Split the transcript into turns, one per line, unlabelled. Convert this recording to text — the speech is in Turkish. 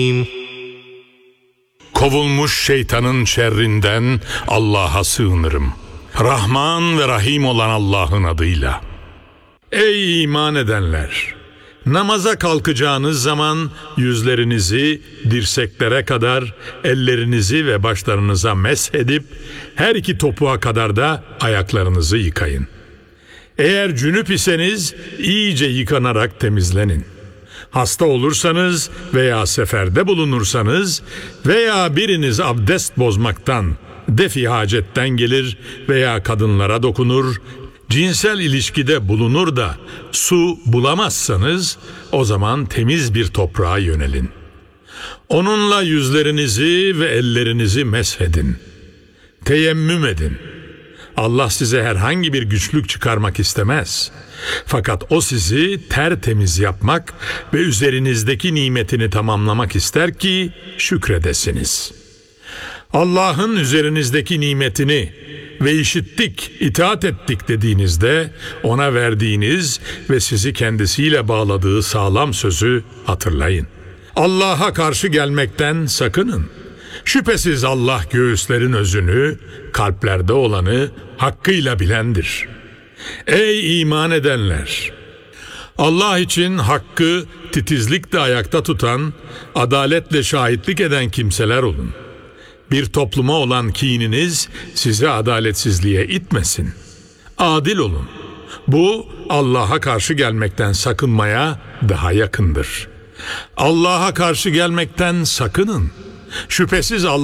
Kovulmuş şeytanın şerrinden Allah'a sığınırım. Rahman ve Rahim olan Allah'ın adıyla. Ey iman edenler! Namaza kalkacağınız zaman yüzlerinizi dirseklere kadar, ellerinizi ve başlarınıza meshedip her iki topuğa kadar da ayaklarınızı yıkayın. Eğer cünüp iseniz iyice yıkanarak temizlenin. Hasta olursanız veya seferde bulunursanız veya biriniz abdest bozmaktan, defi hacetten gelir veya kadınlara dokunur, cinsel ilişkide bulunur da su bulamazsanız o zaman temiz bir toprağa yönelin. Onunla yüzlerinizi ve ellerinizi meshedin. Teyemmüm edin. Allah size herhangi bir güçlük çıkarmak istemez. Fakat o sizi tertemiz yapmak ve üzerinizdeki nimetini tamamlamak ister ki şükredesiniz. Allah'ın üzerinizdeki nimetini ve işittik, itaat ettik dediğinizde ona verdiğiniz ve sizi kendisiyle bağladığı sağlam sözü hatırlayın. Allah'a karşı gelmekten sakının. Şüphesiz Allah göğüslerin özünü, kalplerde olanı hakkıyla bilendir. Ey iman edenler! Allah için hakkı titizlikle ayakta tutan, adaletle şahitlik eden kimseler olun. Bir topluma olan kininiz sizi adaletsizliğe itmesin. Adil olun. Bu Allah'a karşı gelmekten sakınmaya daha yakındır. Allah'a karşı gelmekten sakının. Şüphesiz Allah